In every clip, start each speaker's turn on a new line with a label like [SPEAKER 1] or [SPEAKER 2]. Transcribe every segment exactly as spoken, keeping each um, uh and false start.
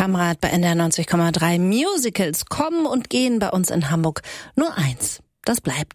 [SPEAKER 1] Kamerad bei N D R neunzig Komma drei. Musicals kommen und gehen bei uns in Hamburg. Nur eins, das bleibt.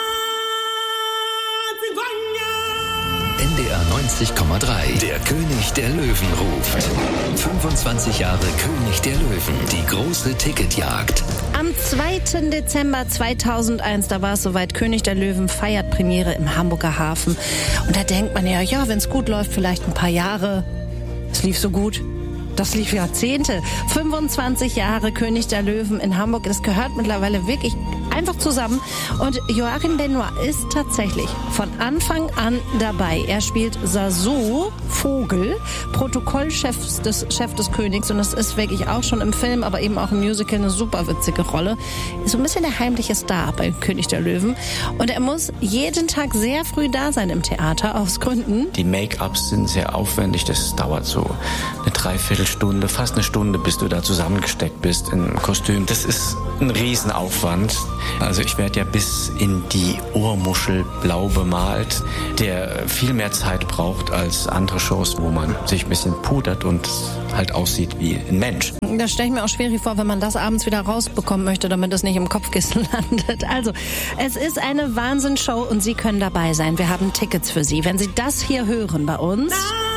[SPEAKER 2] N D R neunzig Komma drei. Der König der Löwen ruft. fünfundzwanzig Jahre König der Löwen. Die große Ticketjagd.
[SPEAKER 1] Am zweiten Dezember zweitausendeins, da war es soweit, König der Löwen feiert Premiere im Hamburger Hafen. Und da denkt man ja, ja, wenn es gut läuft, vielleicht ein paar Jahre. Es lief so gut. Das lief Jahrzehnte. fünfundzwanzig Jahre König der Löwen in Hamburg. Das gehört mittlerweile wirklich einfach zusammen. Und Joachim Benoit ist tatsächlich von Anfang an dabei. Er spielt Sasu Vogel, Protokollchef des, Chef des Königs. Und das ist wirklich auch schon im Film, aber eben auch im Musical eine super witzige Rolle. Ist so ein bisschen der heimliche Star bei König der Löwen. Und er muss jeden Tag sehr früh da sein im Theater, aus Gründen.
[SPEAKER 3] Die Make-ups sind sehr aufwendig. Das dauert so eine Dreiviertelstunde, fast eine Stunde, bis du da zusammengesteckt bist im Kostüm. Das ist ein Riesenaufwand. Also ich werde ja bis in die Ohrmuschel blau bemalt, der viel mehr Zeit braucht als andere Shows, wo man sich ein bisschen pudert und halt aussieht wie ein Mensch.
[SPEAKER 1] Das stelle ich mir auch schwierig vor, wenn man das abends wieder rausbekommen möchte, damit es nicht im Kopfkissen landet. Also, es ist eine Wahnsinnsshow und Sie können dabei sein. Wir haben Tickets für Sie. Wenn Sie das hier hören bei uns,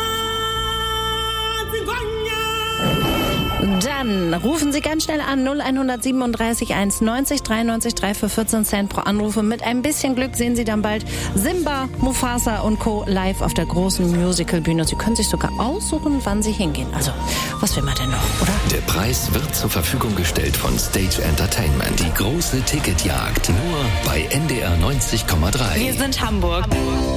[SPEAKER 1] dann rufen Sie ganz schnell an null eins siebenunddreißig eins neunzig dreiundneunzig drei für vierzehn Cent pro Anrufe. Mit ein bisschen Glück sehen Sie dann bald Simba, Mufasa und Co. live auf der großen Musicalbühne. Sie können sich sogar aussuchen, wann Sie hingehen. Also, was will man denn noch, oder?
[SPEAKER 2] Der Preis wird zur Verfügung gestellt von Stage Entertainment. Die große Ticketjagd nur bei N D R neunzig Komma drei.
[SPEAKER 1] Wir sind Hamburg.